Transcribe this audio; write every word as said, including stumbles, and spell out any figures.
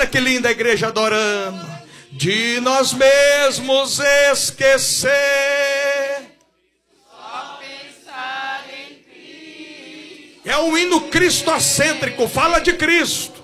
Olha que linda a igreja adorando. De nós mesmos esquecer. Só pensar em Cristo. É um hino cristocêntrico, fala de Cristo.